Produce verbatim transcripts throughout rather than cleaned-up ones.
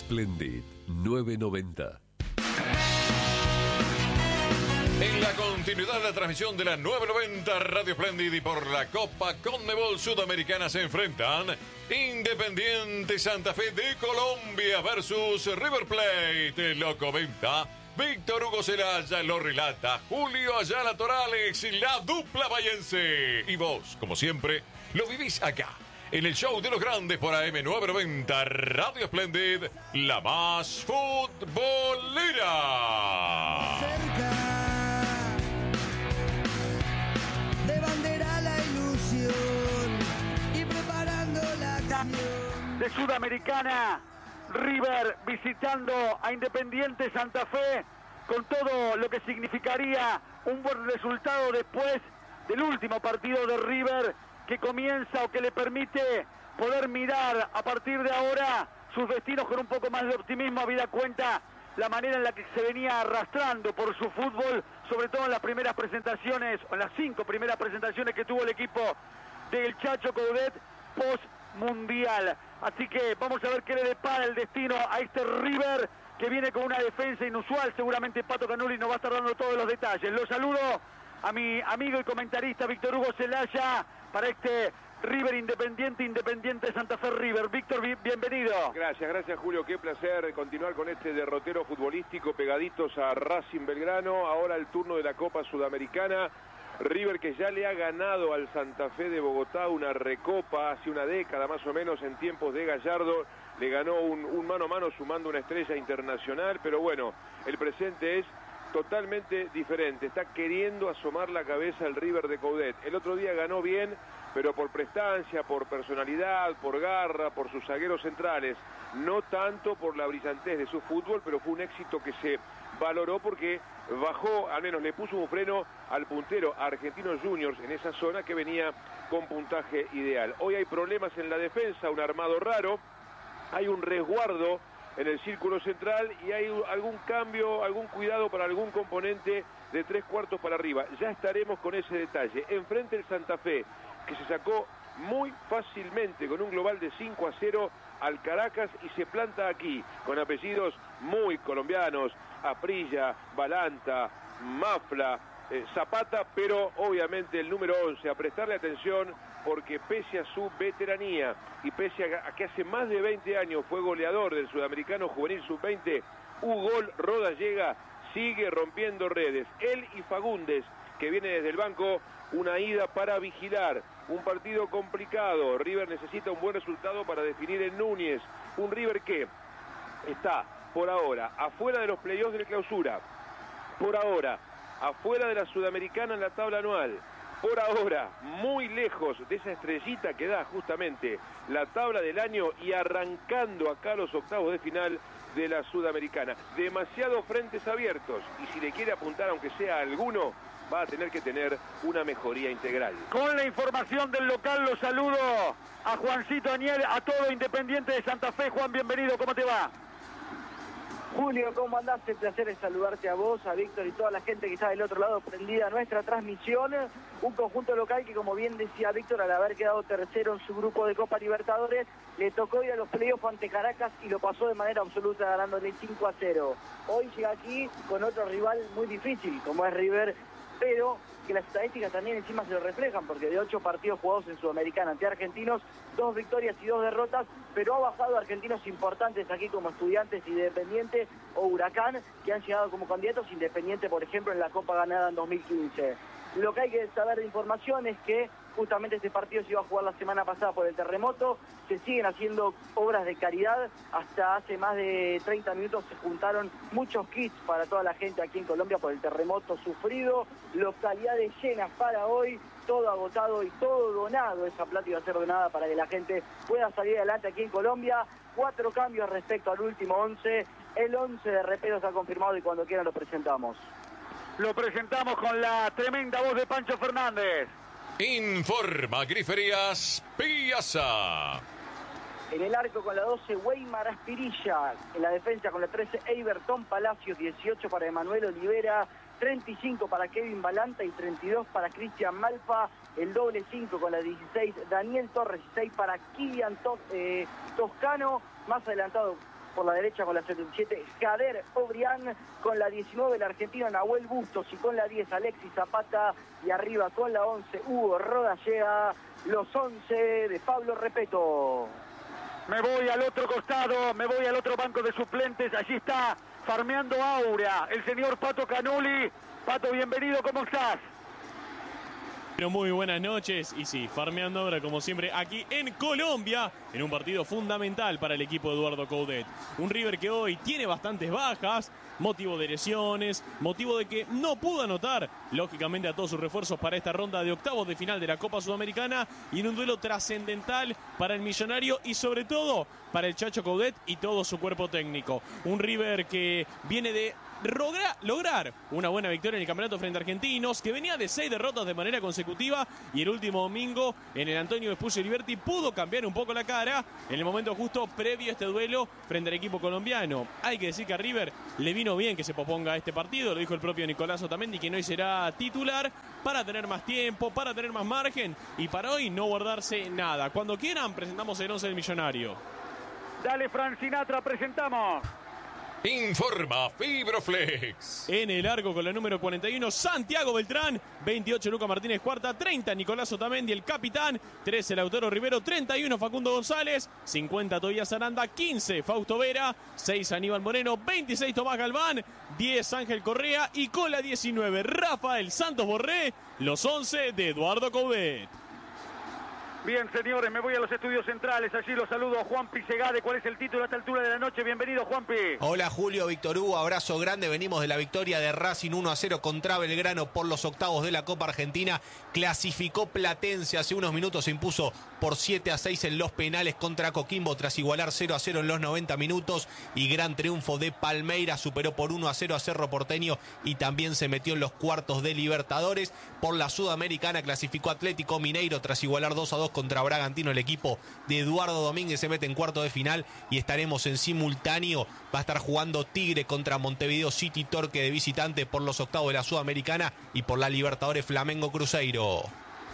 Splendid nueve noventa. En la continuidad de la transmisión de la nueve noventa Radio Splendid y por la Copa Conmebol Sudamericana se enfrentan Independiente Santa Fe de Colombia versus River Plate. Lo comenta Víctor Hugo Celaya, lo relata Julio Ayala Torales, la dupla bayense. Y vos, como siempre, lo vivís acá, en el show de los grandes por A M nueve noventa Radio Splendid, la más futbolera. Cerca de bandera la ilusión y preparando la acción. De Sudamericana, River visitando a Independiente Santa Fe con todo lo que significaría un buen resultado después del último partido de River, que comienza o que le permite poder mirar a partir de ahora sus destinos con un poco más de optimismo, habida cuenta la manera en la que se venía arrastrando por su fútbol, sobre todo en las primeras presentaciones, o en las cinco primeras presentaciones que tuvo el equipo del Chacho Coudet post mundial. Así que vamos a ver qué le depara el destino a este River, que viene con una defensa inusual. Seguramente Pato Canuli nos va a estar dando todos los detalles. Los saludo a mi amigo y comentarista Víctor Hugo Celaya para este River Independiente, Independiente Santa Fe River. Víctor, bienvenido. Gracias, gracias Julio, qué placer continuar con este derrotero futbolístico, pegaditos a Racing Belgrano. Ahora el turno de la Copa Sudamericana. River, que ya le ha ganado al Santa Fe de Bogotá una recopa hace una década más o menos, en tiempos de Gallardo. Le ganó un, un mano a mano sumando una estrella internacional, pero bueno, el presente es totalmente diferente. Está queriendo asomar la cabeza el River de Coudet. El otro día ganó bien, pero por prestancia, por personalidad, por garra, por sus zagueros centrales, no tanto por la brillantez de su fútbol, pero fue un éxito que se valoró porque bajó, al menos le puso un freno al puntero Argentinos Juniors en esa zona, que venía con puntaje ideal. Hoy hay problemas en la defensa, un armado raro, hay un resguardo en el círculo central y hay algún cambio, algún cuidado para algún componente de tres cuartos para arriba. Ya estaremos con ese detalle. Enfrente el Santa Fe, que se sacó muy fácilmente con un global de cinco a cero al Caracas y se planta aquí con apellidos muy colombianos: Aprilla, Balanta, Mafla, eh, Zapata, pero obviamente el número once, a prestarle atención, porque pese a su veteranía y pese a, a que hace más de veinte años fue goleador del Sudamericano Juvenil sub veinte, Ugol Rodallega sigue rompiendo redes. Él y Fagundes, que viene desde el banco, una ida para vigilar. Un partido complicado. River necesita un buen resultado para definir en Núñez. Un River que está, por ahora, afuera de los playoffs de la clausura. Por ahora, afuera de la Sudamericana en la tabla anual. Por ahora, muy lejos de esa estrellita que da justamente la tabla del año y arrancando acá los octavos de final de la Sudamericana. Demasiados frentes abiertos y si le quiere apuntar aunque sea alguno, va a tener que tener una mejoría integral. Con la información del local los saludo a Juancito Aniel, a todo Independiente de Santa Fe. Juan, bienvenido, ¿cómo te va? Julio, ¿cómo andás? El placer es saludarte a vos, a Víctor y toda la gente que está del otro lado prendida a nuestra transmisión. Un conjunto local que, como bien decía Víctor, al haber quedado tercero en su grupo de Copa Libertadores, le tocó ir a los playoffs ante Caracas y lo pasó de manera absoluta ganándole cinco a cero. Hoy llega aquí con otro rival muy difícil, como es River, pero que las estadísticas también encima se lo reflejan, porque de ocho partidos jugados en Sudamericana ante Argentinos, dos victorias y dos derrotas, pero ha bajado argentinos importantes aquí como Estudiantes, Independiente o Huracán, que han llegado como candidatos. Independiente, por ejemplo, en la Copa ganada en dos mil quince. Lo que hay que saber de información es que justamente este partido se iba a jugar la semana pasada por el terremoto. Se siguen haciendo obras de caridad. Hasta hace más de treinta minutos se juntaron muchos kits para toda la gente aquí en Colombia por el terremoto sufrido. Localidades llenas para hoy, todo agotado y todo donado. Esa plata iba a ser donada para que la gente pueda salir adelante aquí en Colombia. Cuatro cambios respecto al último once. El once de Repero está confirmado y cuando quieran lo presentamos. Lo presentamos con la tremenda voz de Pancho Fernández. Informa Griferías Piazza. En el arco con la doce, Weimar Aspirilla. En la defensa con la trece, Eiberton Palacios. dieciocho para Emanuel Olivera. treinta y cinco para Kevin Balanta y treinta y dos para Cristian Malfa. El doble cinco con la dieciséis, Daniel Torres. dieciséis para Kilian Tos, eh, Toscano. Más adelantado por la derecha con la setenta y siete, Jader Obrián, con la diecinueve, el argentino Nahuel Bustos, y con la diez, Alexis Zapata, y arriba con la once, Hugo Rodallega, los once de Pablo Repeto. Me voy al otro costado, me voy al otro banco de suplentes, allí está farmeando Aura, el señor Pato Canuli. Pato, bienvenido, ¿cómo estás? Pero muy buenas noches, y sí, farmeando ahora como siempre aquí en Colombia, en un partido fundamental para el equipo de Eduardo Coudet. Un River que hoy tiene bastantes bajas, motivo de lesiones, motivo de que no pudo anotar, lógicamente, a todos sus refuerzos para esta ronda de octavos de final de la Copa Sudamericana, y en un duelo trascendental para el millonario y sobre todo para el Chacho Coudet y todo su cuerpo técnico. Un River que viene de Logra, lograr una buena victoria en el campeonato frente a Argentinos, que venía de seis derrotas de manera consecutiva, y el último domingo en el Antonio Vespucio Liberty pudo cambiar un poco la cara en el momento justo previo a este duelo frente al equipo colombiano. Hay que decir que a River le vino bien que se posponga este partido, lo dijo el propio Nicolás Otamendi, que hoy será titular para tener más tiempo, para tener más margen y para hoy no guardarse nada. Cuando quieran presentamos el once del millonario. Dale, Fran Sinatra, presentamos. Informa Fibroflex. En el arco con la número cuarenta y uno, Santiago Beltrán. veintiocho, Luca Martínez Cuarta. treinta, Nicolás Otamendi, el capitán. trece, Lautaro Rivero. treinta y uno, Facundo González. cincuenta, Tobías Aranda. quince, Fausto Vera. seis, Aníbal Moreno. veintiséis, Tomás Galván. diez, Ángel Correa. Y con la diecinueve, Rafael Santos Borré. Los once de Eduardo Coudet. Bien, señores, me voy a los estudios centrales. Allí los saludo a Juanpi Segade. ¿Cuál es el título a esta altura de la noche? Bienvenido, Juanpi. Hola, Julio, Víctor Hugo, abrazo grande. Venimos de la victoria de Racing uno a cero contra Belgrano por los octavos de la Copa Argentina. Clasificó Platense, hace unos minutos se impuso por siete a seis en los penales contra Coquimbo tras igualar cero a cero en los noventa minutos. Y gran triunfo de Palmeiras, superó por uno a cero a Cerro Porteño y también se metió en los cuartos de Libertadores. Por la Sudamericana clasificó Atlético Mineiro tras igualar dos a dos contra Bragantino. El equipo de Eduardo Domínguez se mete en cuarto de final y estaremos en simultáneo. Va a estar jugando Tigre contra Montevideo City Torque de visitante por los octavos de la Sudamericana y por la Libertadores Flamengo Cruzeiro.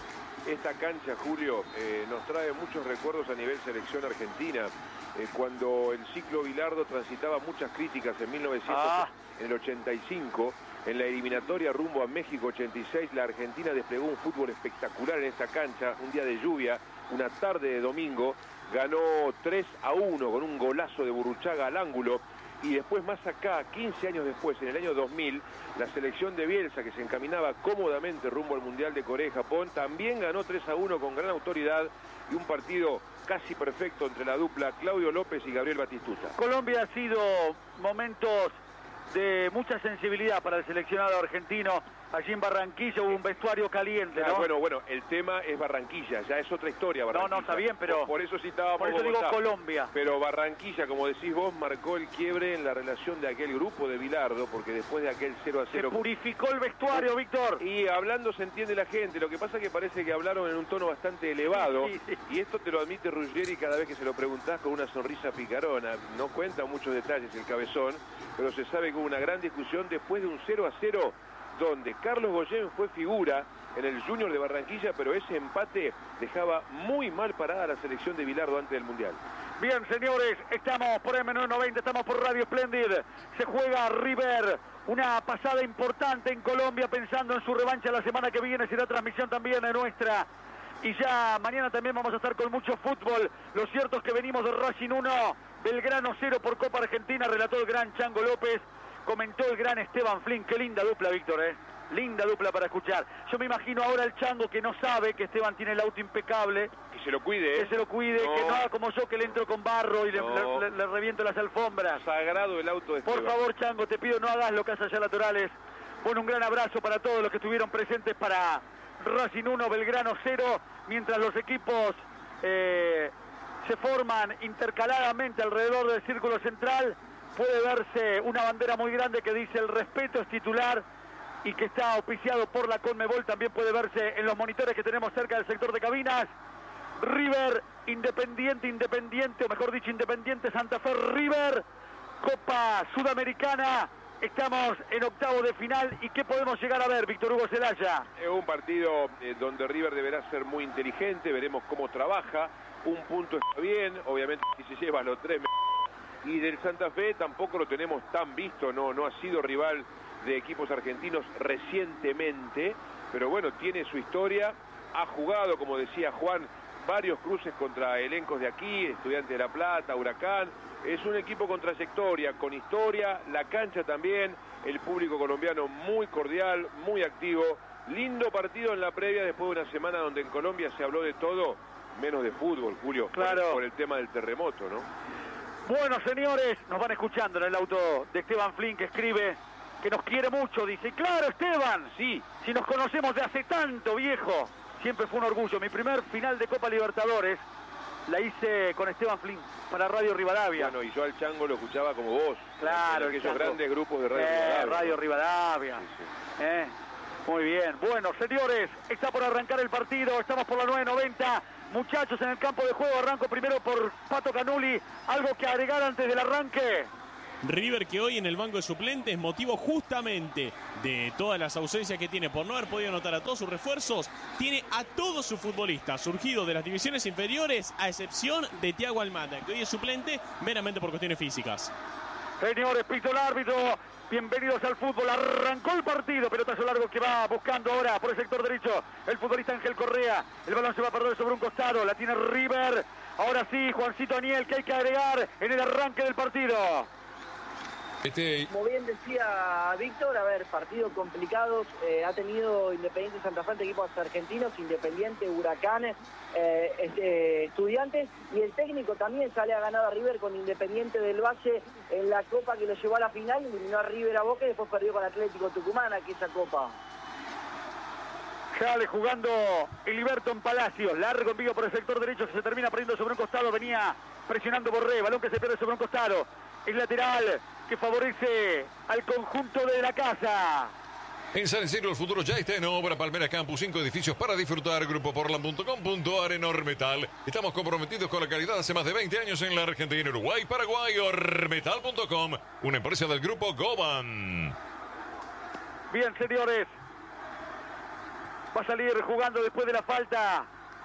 Esta cancha, Julio, eh, nos trae muchos recuerdos a nivel selección argentina. Eh, cuando el ciclo Bilardo transitaba muchas críticas en mil novecientos, ah. en el ochenta y cinco, en la eliminatoria rumbo a México ochenta y seis, la Argentina desplegó un fútbol espectacular en esta cancha. Un día de lluvia, una tarde de domingo, ganó tres a uno con un golazo de Burruchaga al ángulo. Y después, más acá, quince años después, en el año dos mil, la selección de Bielsa, que se encaminaba cómodamente rumbo al Mundial de Corea y Japón, también ganó tres a uno con gran autoridad y un partido casi perfecto entre la dupla Claudio López y Gabriel Batistuta. Colombia ha sido momentos de mucha sensibilidad para el seleccionado argentino. Allí en Barranquilla hubo un vestuario caliente, ¿no? Ah, bueno, bueno, el tema es Barranquilla, ya es otra historia Barranquilla. No, no, está bien, pero... Por, por eso citábamos Por eso digo Bogotá. Colombia. Pero Barranquilla, como decís vos, marcó el quiebre en la relación de aquel grupo de Bilardo, porque después de aquel cero a cero... Se purificó el vestuario, Víctor. Y hablando se entiende la gente, lo que pasa es que parece que hablaron en un tono bastante elevado, Sí, sí, sí. y esto te lo admite Ruggeri cada vez que se lo preguntás con una sonrisa picarona. No cuenta muchos detalles el cabezón, pero se sabe que hubo una gran discusión después de un cero a cero, donde Carlos Goyen fue figura en el Junior de Barranquilla, pero ese empate dejaba muy mal parada a la selección de Bilardo antes del Mundial. Bien, señores, estamos por M nueve noventa, estamos por Radio Splendid. Se juega River, una pasada importante en Colombia, pensando en su revancha la semana que viene. Será transmisión también de nuestra. Y ya mañana también vamos a estar con mucho fútbol. Lo cierto es que venimos de Racing uno, Belgrano cero por Copa Argentina. Relató el gran Chango López, comentó el gran Esteban Flynn. Qué linda dupla, Víctor, ¿eh? Linda dupla para escuchar. Yo me imagino ahora el Chango que no sabe que Esteban tiene el auto impecable. Que se lo cuide, ¿eh? Que se lo cuide, no. que no haga como yo, que le entro con barro y le, No. le, le, le reviento las alfombras. Sagrado el auto de Por Esteban. favor, Chango, te pido no hagas lo que haces allá laterales. Bueno, un gran abrazo para todos los que estuvieron presentes para Racing uno, Belgrano cero, mientras los equipos eh, se forman intercaladamente alrededor del círculo central. Puede verse una bandera muy grande que dice el respeto es titular y que está auspiciado por la Conmebol. También puede verse en los monitores que tenemos cerca del sector de cabinas. River, Independiente, Independiente, o mejor dicho, Independiente Santa Fe, River, Copa Sudamericana. Estamos en octavo de final. ¿Y qué podemos llegar a ver, Víctor Hugo Celaya? Es un partido eh, donde River deberá ser muy inteligente. Veremos cómo trabaja. Un punto está bien. Obviamente, si se lleva los tres... Y del Santa Fe tampoco lo tenemos tan visto, no, no ha sido rival de equipos argentinos recientemente, pero bueno, tiene su historia, ha jugado, como decía Juan, varios cruces contra elencos de aquí, Estudiantes de La Plata, Huracán. Es un equipo con trayectoria, con historia, la cancha también, el público colombiano muy cordial, muy activo. Lindo partido en la previa después de una semana donde en Colombia se habló de todo, menos de fútbol, Julio, claro, por, por el tema del terremoto, ¿no? Bueno, señores, nos van escuchando en el auto de Esteban Flynn, que escribe que nos quiere mucho. Dice, claro, Esteban, sí, si nos conocemos de hace tanto, viejo. Siempre fue un orgullo. Mi primer final de Copa Libertadores la hice con Esteban Flynn para Radio Rivadavia. Bueno, y yo al Chango lo escuchaba como vos. Claro, en aquellos Chango. Grandes grupos de Radio eh, Rivadavia. Radio Rivadavia. Sí, sí. Eh, muy bien. Bueno, señores, está por arrancar el partido. Estamos por la nueve noventa. Muchachos, en el campo de juego arranco primero por Pato Canuli. ¿Algo que agregar antes del arranque? River, que hoy en el banco de suplentes, motivo justamente de todas las ausencias que tiene por no haber podido anotar a todos sus refuerzos, tiene a todos sus futbolistas surgidos de las divisiones inferiores, a excepción de Thiago Almada, que hoy es suplente meramente por cuestiones físicas. Señores, pito el árbitro, bienvenidos al fútbol. Arrancó el partido, pelotazo largo que va buscando ahora por el sector derecho el futbolista Ángel Correa. El balón se va a perder sobre un costado, la tiene River. Ahora sí, Juancito Aniel, que hay que agregar en el arranque del partido. Este... Como bien decía Víctor, a ver, partidos complicados, eh, ha tenido Independiente Santa Fe ante equipos argentinos, Independiente, Huracán, eh, eh, Estudiantes, y el técnico también sale a ganar a River con Independiente del Valle en la Copa que lo llevó a la final, eliminó a River a Boca y después perdió con Atlético Tucumán aquella Copa. Sale jugando Eliberton Palacios, largo envío por el sector derecho que se termina perdiendo sobre un costado, venía presionando Borré, balón que se pierde sobre un costado, el lateral que favorece al conjunto de la casa. En San Isidro el futuro ya está en obra. Palmera Campus, cinco edificios para disfrutar. Grupo Portland punto com punto ar en Ormetal. Estamos comprometidos con la calidad hace más de veinte años en la Argentina, Uruguay, Paraguay. Ormetal punto com, una empresa del grupo Goban. Bien, señores, va a salir jugando después de la falta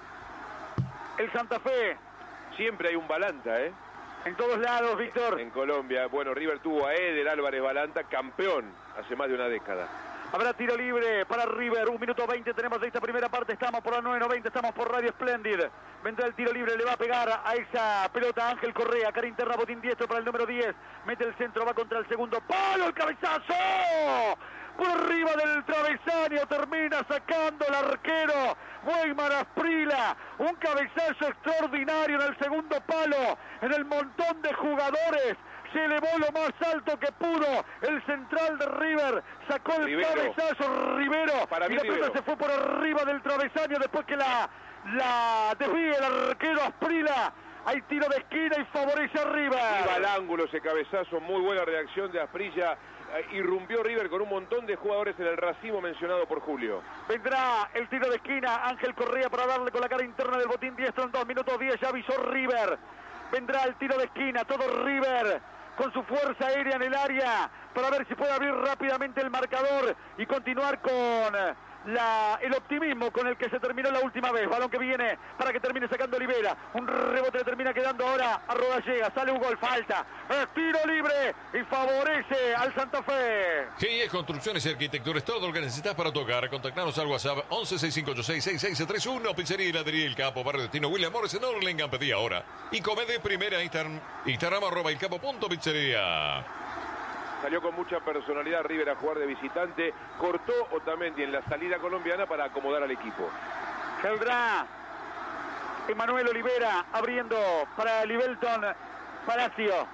el Santa Fe. Siempre hay un Balanta, ¿eh? En todos lados, Víctor. En Colombia. Bueno, River tuvo a Eder Álvarez Balanta, campeón hace más de una década. Habrá tiro libre para River. Un minuto veinte tenemos de esta primera parte. Estamos por la nueve noventa, estamos por Radio Splendid. Vendrá el tiro libre, le va a pegar a esa pelota Ángel Correa. Cara interna, botín diestro para el número diez. Mete el centro, va contra el segundo palo. ¡El cabezazo! Por arriba del travesaño termina sacando el arquero Weimar Asprila. Un cabezazo extraordinario en el segundo palo. En el montón de jugadores se elevó lo más alto que pudo. El central de River sacó el Rivero. cabezazo Rivero. Para mí y la pelota Rivero. se fue por arriba del travesaño después que la, la desvía el arquero Asprila. Hay tiro de esquina y favorece a River. Iba al ángulo ese cabezazo, muy buena reacción de Asprilla. Eh, irrumpió River con un montón de jugadores en el racimo mencionado por Julio. Vendrá el tiro de esquina, Ángel Correa para darle con la cara interna del botín diestro en dos minutos diez, ya avisó River. Vendrá el tiro de esquina, todo River con su fuerza aérea en el área para ver si puede abrir rápidamente el marcador y continuar con la, el optimismo con el que se terminó la última vez. Balón que viene para que termine sacando Olivera. Un rebote le termina quedando ahora a Rodallega. Sale un gol, falta. Es tiro libre y favorece al Santa Fe. G I E Construcciones y Arquitecturas, todo lo que necesitas para tocar. Contactanos al WhatsApp once sesenta y cinco ochenta y seis sesenta y seis treinta y uno. Pizzería y Heladería El Capo, Barrio Destino William Morris en Orlengan. Pedí ahora. Y come de primera Instagram, Instagram arroba el capo punto pizzería. Salió con mucha personalidad River a jugar de visitante. Cortó Otamendi en la salida colombiana para acomodar al equipo. Saldrá Emanuel Olivera abriendo para Libelton Palacio.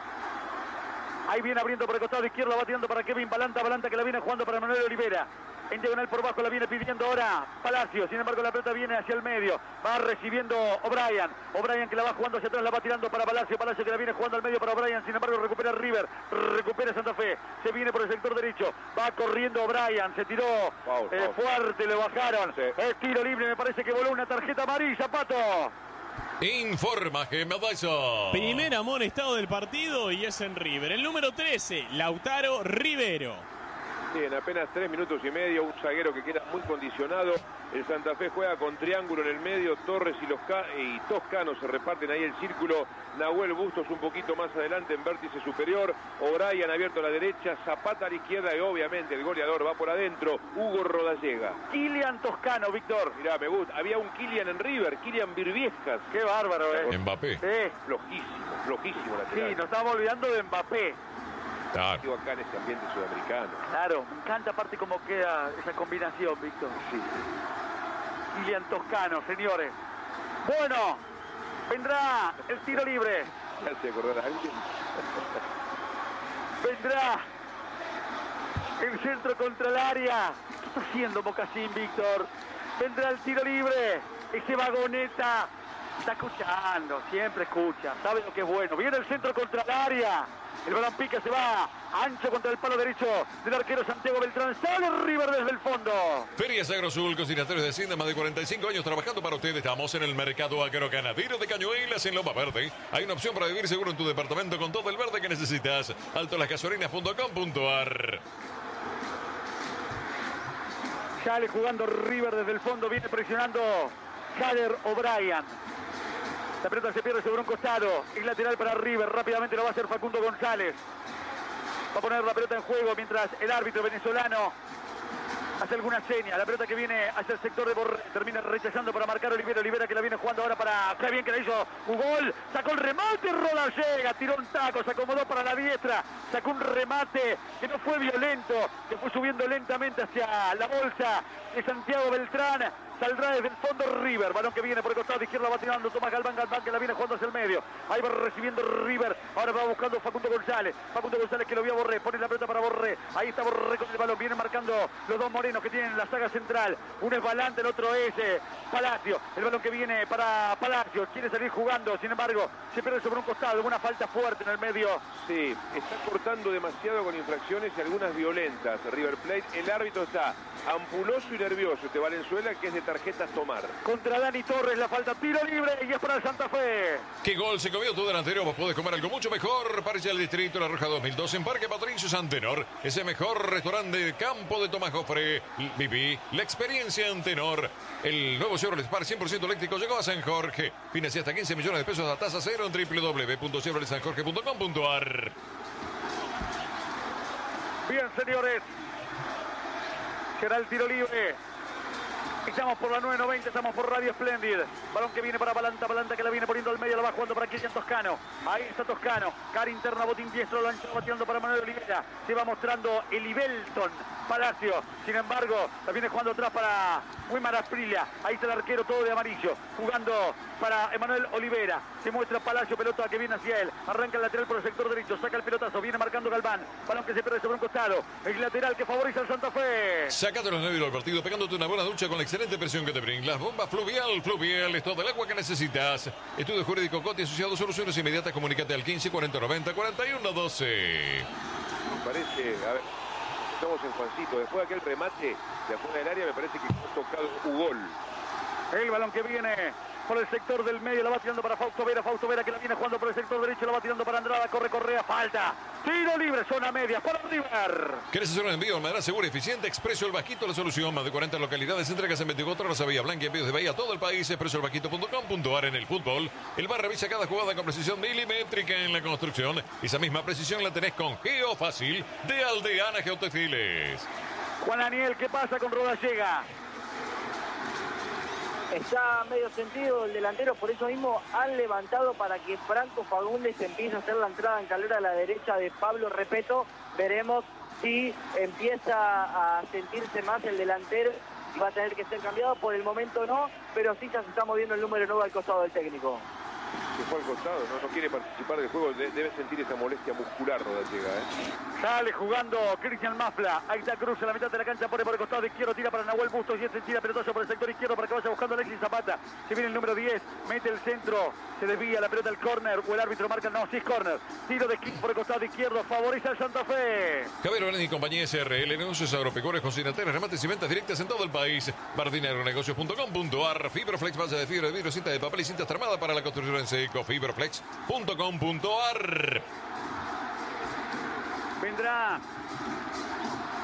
Ahí viene abriendo por el costado izquierdo, va tirando para Kevin Balanta. Balanta que la viene jugando para Emanuel Olivera. En diagonal por bajo la viene pidiendo ahora Palacio. Sin embargo, la pelota viene hacia el medio. Va recibiendo O'Brien. O'Brien que la va jugando hacia atrás, la va tirando para Palacio. Palacio que la viene jugando al medio para O'Brien. Sin embargo, recupera River. Recupera Santa Fe. Se viene por el sector derecho. Va corriendo O'Brien. Se tiró Foul, eh, foul. fuerte, le bajaron. Sí. Es tiro libre. Me parece que voló una tarjeta amarilla, Pato. Informa Gemma Dyson. Primer amonestado del partido y es en River. El número trece, Lautaro Rivero. Sí, en apenas tres minutos y medio, un zaguero que queda muy condicionado. El Santa Fe juega con triángulo en el medio, Torres y, los y Toscano se reparten ahí el círculo. Nahuel Bustos un poquito más adelante en vértice superior. O'Brien abierto a la derecha, Zapata a la izquierda y obviamente el goleador va por adentro, Hugo Rodallega. Kylian Toscano, Víctor. Mirá, me gusta. Había un Kylian en River, Kylian Birviescas. Qué bárbaro, ¿eh? Mbappé. Sí. Flojísimo, flojísimo lateral. Sí, nos estamos olvidando de Mbappé. Claro. Digo, acá en este ambiente sudamericano. Claro, me encanta aparte cómo queda esa combinación, Víctor. Sí. Kylian Toscano, señores. Bueno, vendrá el tiro libre. ¿Me hace acordar a alguien? Vendrá el centro contra el área. ¿Qué está haciendo Mocasín, Víctor? Vendrá el tiro libre. Ese vagoneta está escuchando, siempre escucha. Sabe lo que es bueno. Viene el centro contra el área. El balón pica, se va ancho contra el palo derecho del arquero Santiago Beltrán. Sale River desde el fondo. Ferias Agrosul, cocinatorios de Hacienda, más de cuarenta y cinco años trabajando para ustedes. Estamos en el mercado agroganadero de Cañuelas en Loma Verde. Hay una opción para vivir seguro en tu departamento con todo el verde que necesitas. alto las gasolinas punto com punto a r. Sale jugando River desde el fondo, viene presionando Jader O'Brien. La pelota se pierde sobre un costado. Es lateral para River. Rápidamente lo va a hacer Facundo González. Va a poner la pelota en juego mientras el árbitro venezolano hace alguna seña. La pelota que viene hacia el sector de Borré. Termina rechazando para marcar Olivera. Olivera que la viene jugando ahora para... Qué bien que la hizo un gol. Sacó el remate. Rodallega. Tiró un taco. Se acomodó para la diestra. Sacó un remate que no fue violento. Que fue subiendo lentamente hacia la bolsa de Santiago Beltrán. Saldrá desde el fondo River. Balón que viene por el costado de izquierda. Va tirando Tomás Galván. Galván que la viene jugando hacia el medio. Ahí va recibiendo River. Ahora va buscando Facundo González. Facundo González que lo vio a Borré. Pone la pelota para Borré. Ahí está Borré con el balón. Viene marcando los dos morenos que tienen la saga central. Uno es Valante, el otro es eh, Palacio. El balón que viene para Palacio. Quiere salir jugando. Sin embargo, se pierde sobre un costado. Una falta fuerte en el medio. Sí, está cortando demasiado con infracciones y algunas violentas. River Plate. El árbitro está ampuloso y nervioso. Este Valenzuela que es de tarjetas tomar. Contra Dani Torres la falta, tiro libre y es para el Santa Fe. ¿Qué gol se comió tu delantero? Vos podés comer algo mucho mejor. Parece el Distrito La Roja dos mil dos en Parque Patricio Santenor. Ese mejor restaurante de campo de Tomás Jofre. Viví la experiencia en Tenor. El nuevo Chevrolet Spark cien por ciento eléctrico llegó a San Jorge. Financia hasta quince millones de pesos a tasa cero en doble u doble u doble u punto chevrolet san jorge punto com punto a r. Bien, señores. Será el tiro libre. Estamos por la nueve noventa, estamos por Radio Splendid. Balón que viene para Balanta, Balanta que la viene poniendo al medio, la va jugando para Kylian Toscano. Ahí está Toscano, cara interna, botín diestro, lo han bateando para Manuel Olivera. Se va mostrando el Ibelton Palacio. Sin embargo, la viene jugando atrás para Wilmar Asprilla. Ahí está el arquero todo de amarillo, jugando para Emanuel Olivera. Se muestra Palacio, pelota que viene hacia él. Arranca el lateral por el sector derecho, saca el pelotazo, viene marcando Galván. Balón que se pierde sobre un costado. El lateral que favorece al Santa Fe. Sácate los nervios del partido pegándote una buena ducha con la excelente presión que te brinda las bombas Fluvial. Fluvial es todo el agua que necesitas. Estudio Jurídico Coti asociado, soluciones inmediatas. Comunícate al quince cuarenta noventa cuarenta y uno doce. Me parece, a ver, estamos en Juancito. Después de aquel remate de afuera del área, me parece que ha tocado un gol. El balón que viene por el sector del medio, la va tirando para Fausto Vera. Fausto Vera que la viene jugando por el sector derecho, la va tirando para Andrada. Corre Correa, falta. Tiro libre, zona media para River. ¿Querés hacer un envío de manera segura y eficiente? Expreso El Vasquito, la solución. Más de cuarenta localidades, entregas en veinticuatro horas a Bahía Blanca y envíos de Bahía a todo el país. expreso el vasquito punto com punto a r. En el fútbol, el V A R revisa cada jugada con precisión milimétrica. En la construcción, esa misma precisión la tenés con Geo Fácil de Aldeana Geotextiles. Juan Daniel, ¿qué pasa con Rodallega? Está medio sentido el delantero, por eso mismo han levantado para que Franco Fagundes empiece a hacer la entrada en calera a la derecha de Pablo Repeto. Veremos si empieza a sentirse más el delantero y va a tener que ser cambiado. Por el momento no, pero sí ya se está moviendo el número nueve al costado del técnico. Se fue al costado, no, no quiere participar del juego, de, debe sentir esa molestia muscular Rodallega, ¿eh? Sale jugando Cristian Mafla. Ahí está Cruz en la mitad de la cancha, pone por el costado izquierdo, tira para Nahuel Bustos y este tira pelotazo por el sector izquierdo para que vaya buscando Alexis Zapata. Se viene el número diez, mete el centro, se desvía la pelota al córner, o el árbitro marca, no, sí es córner. Tiro de King por el costado izquierdo, favorece al Santa Fe. Javier Orán y compañía S R L, negocios agropecuarios, consignatarios, remates y ventas directas en todo el país. Bardinagronegocios punto com punto a r. Fibroflex, base de fibra de vidrio, cinta de papel y cinta armada para la construcción en seco. Fibroflex punto com punto a r. Vendrá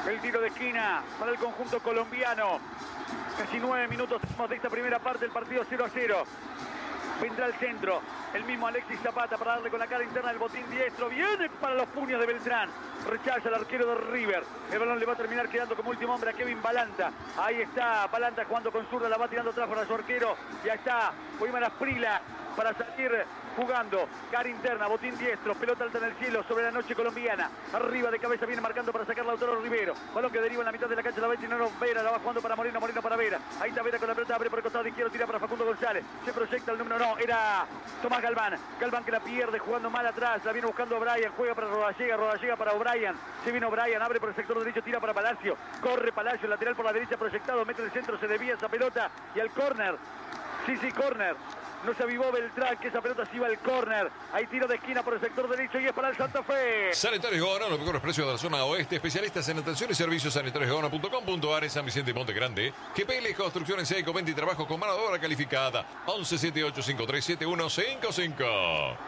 El tiro de esquina para el conjunto colombiano. Casi nueve minutos de esta primera parte, el partido cero a cero. Vendrá al centro el mismo Alexis Zapata para darle con la cara interna el botín diestro. Viene para los puños de Beltrán. Rechaza el arquero de River. El balón le va a terminar quedando como último hombre a Kevin Balanta. Ahí está Balanta jugando con zurda. La va tirando atrás para su arquero. Ya está Wilmar Asprilla para salir jugando. Cara interna, botín diestro. Pelota alta en el cielo sobre la noche colombiana. Arriba de cabeza viene marcando para sacar Lautaro Rivero. Balón que deriva en la mitad de la cancha. La va a tener Vera. La va jugando para Moreno. Moreno para Vera. Ahí está Vera con la pelota. Abre por el costado izquierdo. Tira para Facundo González. Se proyecta el número. No, era Tomás Galván. Galván que la pierde jugando mal atrás. La viene buscando O'Brien. Juega para Rodallega. Rodallega para O'Brien. Se viene O'Brien. Abre por el sector derecho. Tira para Palacio. Corre Palacio. Lateral por la derecha proyectado. Mete el centro. Se desvía esa pelota. Y al córner. Sí, sí, córner. No se avivó Beltrán, que esa pelota se iba al córner. Hay tiro de esquina por el sector derecho y es para el Santa Fe. Sanitarios Gaona, los mejores precios de la zona oeste. Especialistas en atención y servicios sanitarios gaona punto com punto a r en San Vicente y Monte Grande. G P L Construcción en seco, venta y trabajo con mano de obra calificada. once setenta y ocho cincuenta y tres setenta y uno cincuenta y cinco.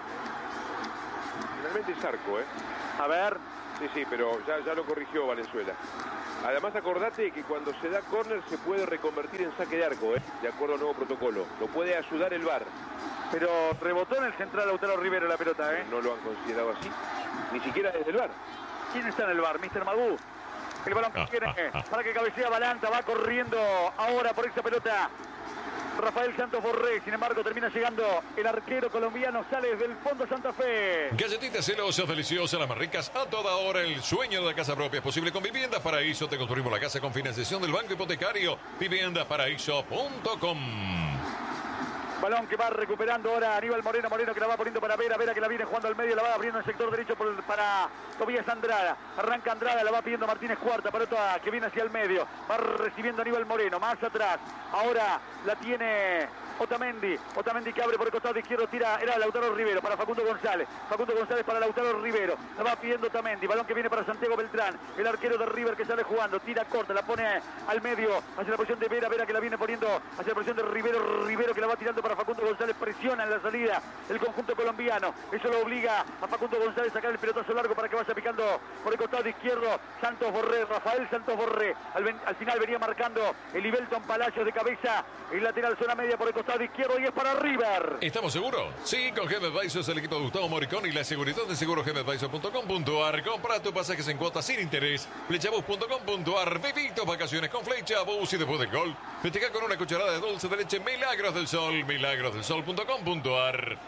Finalmente es arco, ¿eh? A ver. Sí, sí, pero ya, ya lo corrigió Valenzuela. Además, acordate que cuando se da córner se puede reconvertir en saque de arco, ¿eh? De acuerdo al nuevo protocolo. Lo puede ayudar el V A R. Pero rebotó en el central Lautaro Rivero la pelota, ¿eh? No lo han considerado así. Ni siquiera desde el V A R. ¿Quién está en el V A R? mister Magú. El balón que tiene para que cabecea Balanta. Va corriendo ahora por esa pelota Rafael Santos Borré. Sin embargo, termina llegando el arquero colombiano. Sale desde el fondo Santa Fe. Galletitas celosas, deliciosas, las más ricas a toda hora. El sueño de la casa propia es posible con Viviendas Paraíso. Te construimos la casa con financiación del Banco Hipotecario. Viviendas Paraíso punto com. Balón que va recuperando ahora Aníbal Moreno. Moreno que la va poniendo para Vera. Vera que la viene jugando al medio. La va abriendo en el sector derecho por, para Tobías Andrada. Arranca Andrada. La va pidiendo Martínez Cuarta. Pelota que viene hacia el medio. Va recibiendo Aníbal Moreno. Más atrás. Ahora la tiene Otamendi. Otamendi que abre por el costado izquierdo. Tira. Era Lautaro Rivero para Facundo González. Facundo González para Lautaro Rivero. La va pidiendo Otamendi. Balón que viene para Santiago Beltrán. El arquero de River que sale jugando. Tira corta. La pone al medio. Hacia la posición de Vera. Vera que la viene poniendo hacia la posición de Rivero. Rivero que la va tirando para Facundo González. Presiona en la salida el conjunto colombiano. Eso lo obliga a Facundo González a sacar el pelotazo largo para que vaya picando por el costado izquierdo Santos Borré. Rafael Santos Borré. Al, al final venía marcando el Ibelton Palacios de cabeza. El lateral zona media por el costado izquierdo y es para River. ¿Estamos seguros? Sí, con G M Advisors, el equipo de Gustavo Moricón y la seguridad de seguro G M Advisors punto com punto a r. Compra tu pasajes en cuotas sin interés. Flechabus punto com punto a r. Vivitos vacaciones con Flechabus y después del gol. Festeja con una cucharada de dulce de leche Milagros del Sol. Milagros del Sol punto com punto a r.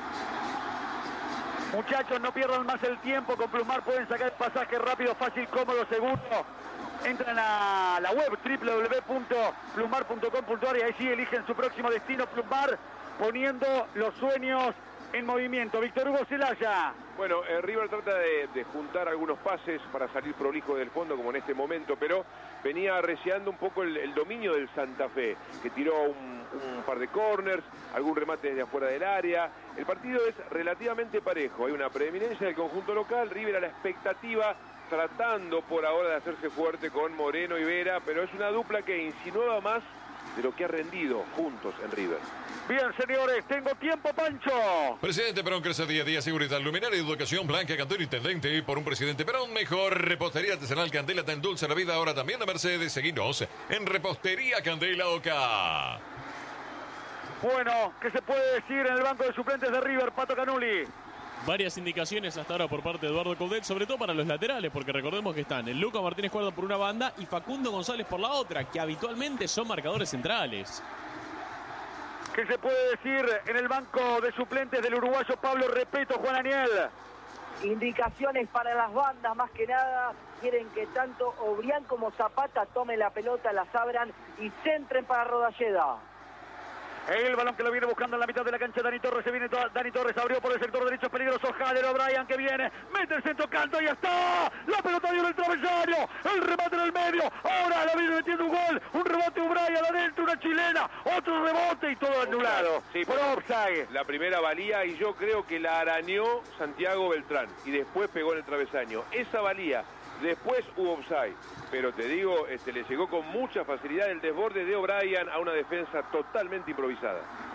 Muchachos, no pierdan más el tiempo. Con Plusmar pueden sacar pasaje rápido, fácil, cómodo, seguro. Entran a la web doble u doble u doble u punto plusmar punto com punto a r y ahí sí eligen su próximo destino. Plusmar, poniendo los sueños en movimiento. Víctor Hugo Celaya. Bueno, eh, River trata de, de juntar algunos pases para salir prolijo del fondo, como en este momento, pero venía arreciando un poco el, el dominio del Santa Fe, que tiró un, un par de corners, algún remate desde afuera del área. El partido es relativamente parejo, hay una preeminencia del conjunto local. River a la expectativa, tratando por ahora de hacerse fuerte con Moreno y Vera, pero es una dupla que insinuaba más de lo que ha rendido juntos en River. Bien, señores, tengo tiempo, Pancho. Presidente Perón crece día a día, seguridad, luminaria, educación, Blanca, Cantón Intendente. Por un presidente Perón mejor. Repostería artesanal Candela te endulza la vida, ahora también de Mercedes. Seguinos en Repostería Candela Oca. Bueno, ¿qué se puede decir en el banco de suplentes de River, Pato Canuli? Varias indicaciones hasta ahora por parte de Eduardo Coudet, sobre todo para los laterales, porque recordemos que están el Luca Martínez Cuarta por una banda y Facundo González por la otra, que habitualmente son marcadores centrales. ¿Qué se puede decir en el banco de suplentes del uruguayo Pablo Repeto, Juan Aniel? Indicaciones para las bandas, más que nada. Quieren que tanto Obrián como Zapata tomen la pelota, las abran y centren para Rodallega. El balón que lo viene buscando en la mitad de la cancha Dani Torres. Se viene Dani Torres, abrió por el sector derecho, peligroso. Jader O'Brien que viene, mete el centro, canto y ya está. La pelota dio en el travesaño, el remate en el medio. Ahora la viene metiendo un gol, un rebote O'Brien adentro, una chilena, otro rebote y todo anulado. Sí, por offside. La primera valía y yo creo que la arañó Santiago Beltrán y después pegó en el travesaño. Esa valía. Después hubo offside, pero te digo, este, le llegó con mucha facilidad el desborde de O'Brien a una defensa totalmente improvisada.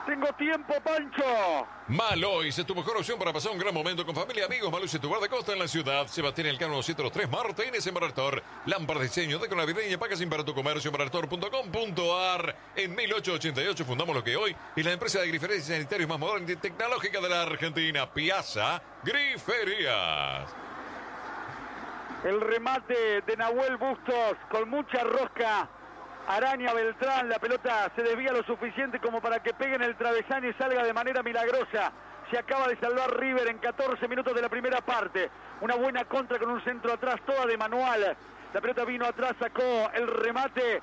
Tengo tiempo, Pancho. Malois es tu mejor opción para pasar un gran momento con familia y amigos. Malois es tu bar de costa en la ciudad. Sebastián Elcano doscientos tres Martínez en Barretor. Lámparas de diseño de con navideña. Packaging para tu comercio. Barretor punto com punto ar. En mil ochocientos ochenta y ocho fundamos lo que hoy es la empresa de griferías y sanitarios más moderna y tecnológica de la Argentina. Piazza Griferías. El remate de Nahuel Bustos con mucha rosca. Araña Beltrán, la pelota se desvía lo suficiente como para que pegue en el travesaño y salga de manera milagrosa. Se acaba de salvar River en catorce minutos de la primera parte. Una buena contra con un centro atrás, toda de manual. La pelota vino atrás, sacó el remate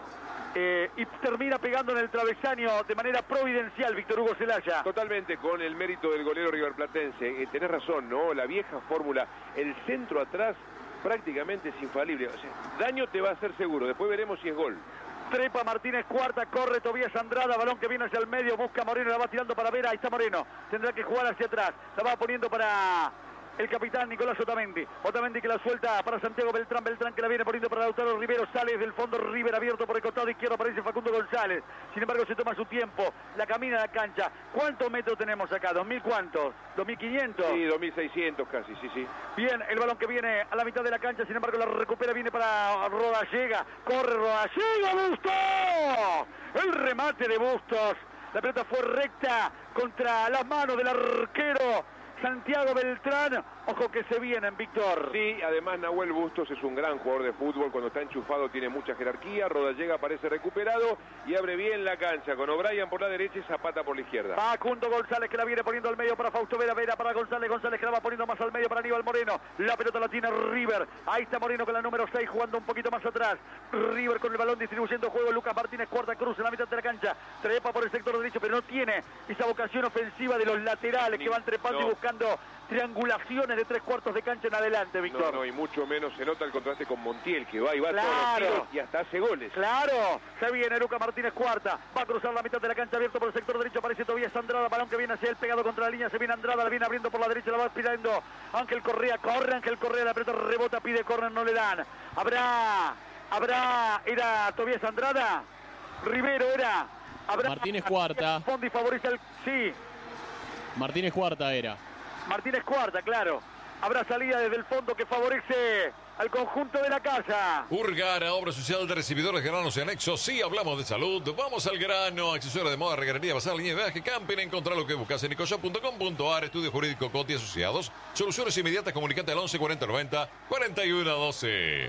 eh, y termina pegando en el travesaño de manera providencial Víctor Hugo Celaya. Totalmente con el mérito del golero riverplatense. Eh, tenés razón, ¿no? La vieja fórmula, el centro atrás prácticamente es infalible. O sea, daño te va a hacer seguro. Después veremos si es gol. Trepa Martínez, cuarta, corre Tobías Andrada, balón que viene hacia el medio, busca Moreno, la va tirando para Vera, ahí está Moreno, tendrá que jugar hacia atrás, la va poniendo para el capitán Nicolás Otamendi, Otamendi que la suelta para Santiago Beltrán, Beltrán que la viene poniendo para Lautaro Rivero, sale desde el fondo, River abierto por el costado izquierdo, aparece Facundo González, sin embargo se toma su tiempo, la camina a la cancha. ¿Cuántos metros tenemos acá? ¿dos mil cuántos? ¿dos mil quinientos? Sí, dos mil seiscientos casi, sí, sí. Bien, el balón que viene a la mitad de la cancha, sin embargo la recupera, viene para Rodallega, corre Rodallega, Bustos, el remate de Bustos, la pelota fue recta contra las manos del arquero Santiago Beltrán. Ojo que se vienen, Víctor. Sí, además Nahuel Bustos es un gran jugador de fútbol. Cuando está enchufado tiene mucha jerarquía. Rodallega aparece recuperado y abre bien la cancha con O'Brien por la derecha y Zapata por la izquierda. Facundo González que la viene poniendo al medio para Fausto Vera, Vera para González, González que la va poniendo más al medio para Aníbal Moreno. La pelota la tiene River. Ahí está Moreno con la número seis jugando un poquito más atrás. River con el balón distribuyendo juego. Lucas Martínez, cuarta, cruz en la mitad de la cancha. Trepa por el sector derecho, pero no tiene esa vocación ofensiva de los laterales que van trepando no. y buscando triangulaciones de tres cuartos de cancha en adelante, Víctor. No, no, y mucho menos se nota el contraste con Montiel, que va y va claro. todos los tiros y hasta hace goles. Claro, se viene Lucas Martínez, cuarta, va a cruzar la mitad de la cancha, abierto por el sector derecho, aparece Tobías Andrada, balón que viene hacia él, pegado contra la línea, se viene Andrada, la viene abriendo por la derecha, la va aspirando Ángel Correa, corre Ángel Correa, la pelota rebota, pide córner, no le dan. Habrá, habrá, era Tobías Andrada, Rivero era, habrá. Martínez cuarta. Fondi favorece al, sí. Martínez cuarta era. Martínez cuarta, claro. Habrá salida desde el fondo que favorece al conjunto de la casa. Urgara, obra social de recibidores, granos y anexos. Sí, hablamos de salud. Vamos al grano. Accesorio de moda, regarería, basal, línea de viaje, camping. Encontrar lo que buscas en nicoshop punto com punto ar. Estudio Jurídico Coti Asociados. Soluciones inmediatas. Comunicate al once cuarenta noventa cuarenta y uno doce.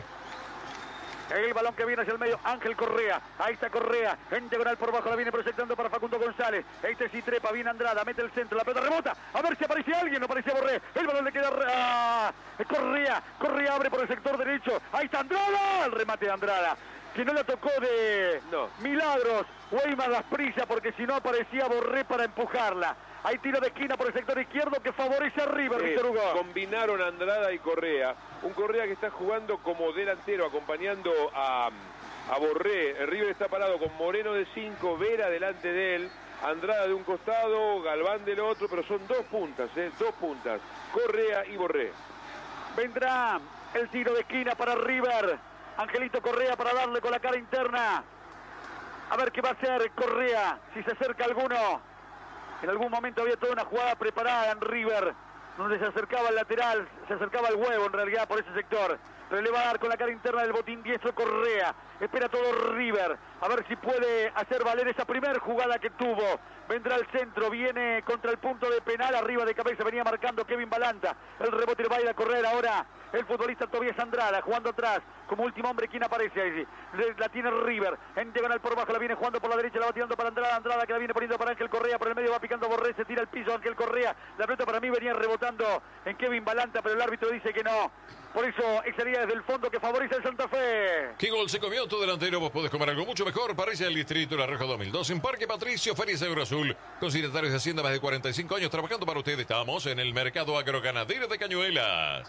El balón que viene hacia el medio, Ángel Correa, ahí está Correa, en diagonal por bajo, la viene proyectando para Facundo González, este sí trepa, viene Andrada, mete el centro, la pelota rebota, a ver si aparece alguien, no aparece Borré, el balón le queda a Correa, Correa abre por el sector derecho, ahí está Andrada, el remate de Andrada, que no la tocó de no. Milagros, Weimar las prisa, porque si no aparecía Borré para empujarla. Hay tiro de esquina por el sector izquierdo que favorece a River, eh, Víctor Hugo. Combinaron Andrada y Correa. Un Correa que está jugando como delantero, acompañando a, a Borré. El River está parado con Moreno de cinco, Vera delante de él, Andrada de un costado, Galván del otro, pero son dos puntas, eh, dos puntas. Correa y Borré. Vendrá el tiro de esquina para River. Angelito Correa para darle con la cara interna. A ver qué va a hacer Correa, si se acerca alguno. En algún momento había toda una jugada preparada en River, donde se acercaba al lateral, se acercaba al huevo en realidad por ese sector. Pero le va a dar con la cara interna del botín diestro Correa. Espera todo River, a ver si puede hacer valer esa primera jugada que tuvo. Vendrá al centro, viene contra el punto de penal, arriba de cabeza venía marcando Kevin Balanta. El rebote le va a ir a correr ahora el futbolista Tobías Andrada, jugando atrás, como último hombre, ¿quién aparece ahí? La tiene River, en diagonal por bajo, la viene jugando por la derecha, la va tirando para Andrada, Andrada que la viene poniendo para Ángel Correa, por el medio va picando Borré, se tira al piso Ángel Correa, la pelota para mí venía rebotando en Kevin Balanta, pero el árbitro dice que no. Por eso, esa sería desde el fondo que favorece el Santa Fe. ¿Qué gol se comió tu delantero? Vos podés comer algo mucho mejor. Parece el Distrito La Rioja dos mil dos en Parque Patricio, Feria Seguro Azul. Con secretarios de Hacienda más de cuarenta y cinco años trabajando para ustedes. Estamos en el mercado agroganadero de Cañuelas.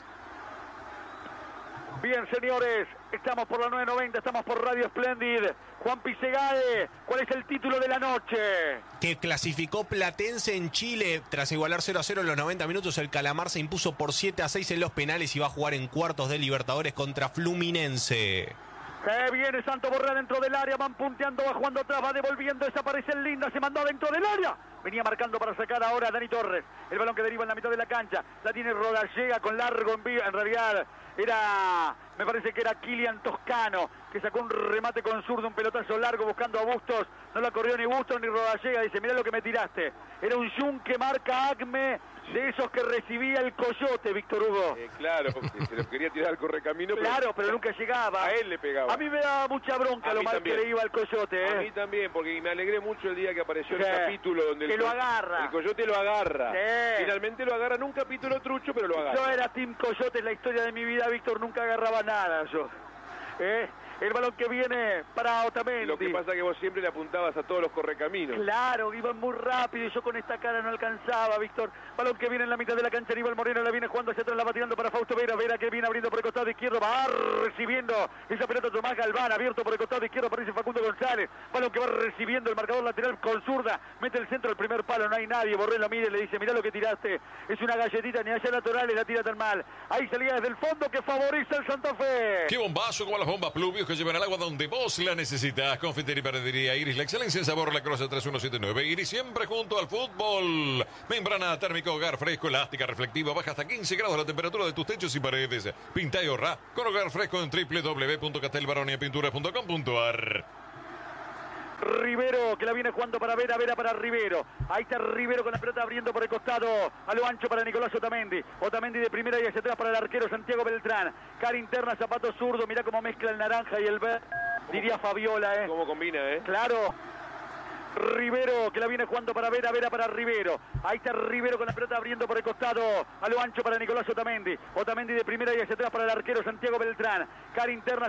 Bien, señores, estamos por la nueve noventa, estamos por Radio Splendid. Juan Pisegade, ¿cuál es el título de la noche? Que clasificó Platense en Chile tras igualar cero a cero en los noventa minutos. El Calamar se impuso por siete a seis en los penales y va a jugar en cuartos de Libertadores contra Fluminense. Se viene Santo Borré dentro del área, van punteando, va jugando atrás, va devolviendo, desaparece el Linda, se mandó dentro del área. Venía marcando para sacar ahora a Dani Torres. El balón que deriva en la mitad de la cancha. La tiene Rodallega con largo envío. En realidad era, me parece que era Kilian Toscano, que sacó un remate con zurdo, un pelotazo largo buscando a Bustos. No la corrió ni Bustos ni Rodallega. Dice, mirá lo que me tiraste. Era un yun que marca Acme, de esos que recibía el Coyote, Víctor Hugo. Eh, claro, se lo quería tirar al correcamino. Claro, pero, pero nunca llegaba. A él le pegaba. A mí me daba mucha bronca lo mal también. que le iba al Coyote. ¿eh? A mí también, porque me alegré mucho el día que apareció sí. el capítulo donde que el, lo agarra. el Coyote lo agarra. Sí. Finalmente lo agarra en un capítulo trucho, pero lo agarra. Yo era Team Coyote en la historia de mi vida, Víctor, nunca agarraba nada yo. ¿Eh? El balón que viene para Otamendi. Lo que pasa es que vos siempre le apuntabas a todos los correcaminos. Claro, iban muy rápido y yo con esta cara no alcanzaba, Víctor. Balón que viene en la mitad de la cancha, Aníbal Moreno la viene jugando hacia atrás, la va tirando para Fausto Vera. Vera que viene abriendo por el costado izquierdo, va recibiendo esa pelota Tomás Galván, abierto por el costado izquierdo, aparece Facundo González. Balón que va recibiendo el marcador lateral con zurda, mete el centro al primer palo, no hay nadie. Borré lo mide, le dice, mirá lo que tiraste, es una galletita, ni allá naturales la tira tan mal. Ahí salía desde el fondo que favorece al Santa Fe. Qué bombazo como las bombas Pluvios que llevan el agua donde vos la necesitas. Confitería y panadería Iris, la excelencia en sabor, la Croce tres uno siete nueve. Iris siempre junto al fútbol. Membrana térmica, hogar fresco, elástica, reflectiva, baja hasta quince grados la temperatura de tus techos y paredes. Pinta y ahorra con hogar fresco en doble u doble u doble u punto castelbaroniapintura punto com punto a r. Rivero que la viene jugando para Vera, Vera para Rivero. Ahí está Rivero con la pelota abriendo por el costado a lo ancho para Nicolás Otamendi. Otamendi de primera y hacia atrás para el arquero Santiago Beltrán. Cara interna, zapato zurdo. Mirá cómo mezcla el naranja y el verde. Diría Fabiola, ¿eh? Cómo combina, ¿eh? Claro. Rivero que la viene jugando para Vera, Vera para Rivero. Ahí está Rivero con la pelota abriendo por el costado a lo ancho para Nicolás Otamendi. Otamendi de primera y hacia atrás para el arquero Santiago Beltrán. Cara interna.